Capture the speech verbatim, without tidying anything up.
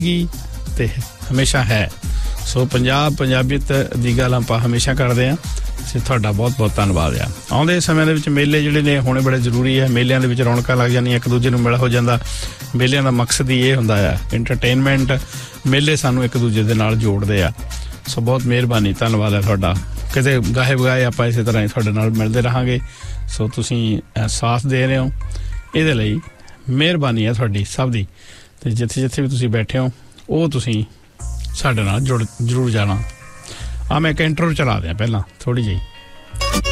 ਤੇ ਹਮੇਸ਼ਾ ਹੈ। ਸੋ ਪੰਜਾਬ ਪੰਜਾਬੀਅਤ ਦੀ ਗੱਲ ਆਪਾਂ ਹਮੇਸ਼ਾ ਕਰਦੇ ਹਾਂ। ਤੇ ਤੁਹਾਡਾ ਬਹੁਤ ਬਹੁਤ ਧੰਨਵਾਦ ਆ। ਆਉਂਦੇ ਸਮਿਆਂ ਦੇ ਵਿੱਚ ਮੇਲੇ ਜਿਹੜੇ ਨੇ ਹੋਣੇ ਬੜੇ ਜ਼ਰੂਰੀ ਹੈ। ਮੇਲਿਆਂ ਦੇ ਵਿੱਚ ਰੌਣਕਾਂ ਲੱਗ ਜਾਂਦੀਆਂ, ਇੱਕ ਦੂਜੇ ਨੂੰ ਮਿਲ ਹੋ ਜਾਂਦਾ। ਮੇਲਿਆਂ ਦਾ ਮਕਸਦ ਹੀ ਇਹ ਹੁੰਦਾ ਆ ਇੰਟਰਟੇਨਮੈਂਟ। ਮੇਲੇ ਸਾਨੂੰ ਇੱਕ ਦੂਜੇ ਦੇ ਨਾਲ ਜੋੜਦੇ ਆ। ਸੋ ਬਹੁਤ ਮਿਹਰਬਾਨੀ, ਧੰਨਵਾਦ ਹੈ ਤੁਹਾਡਾ। ਕਿਤੇ ਗਾਹੇ ਬਗਾਏ ਆਪਾਂ ਇਸੇ ਤਰ੍ਹਾਂ ਹੀ ਤੁਹਾਡੇ ਨਾਲ ਮਿਲਦੇ ਰਹਾਂਗੇ। ਸੋ ਤੁਸੀਂ ਸਾਥ ਦੇ ਰਹੇ ਹੋ, ਇਹਦੇ ਲਈ ਮਿਹਰਬਾਨੀ ਹੈ ਤੁਹਾਡੀ ਸਭ ਦੀ। ਅਤੇ ਜਿੱਥੇ ਜਿੱਥੇ ਵੀ ਤੁਸੀਂ ਬੈਠੇ ਹੋ ਉਹ ਤੁਸੀਂ ਸਾਡੇ ਨਾਲ ਜੁੜ ਜ਼ਰੂਰ ਜਾਣਾ। ਆ ਮੈਂ ਇੱਕ ਇੰਟਰੋ ਚਲਾ ਦਿਆਂ ਪਹਿਲਾਂ ਥੋੜ੍ਹੀ ਜਿਹੀ।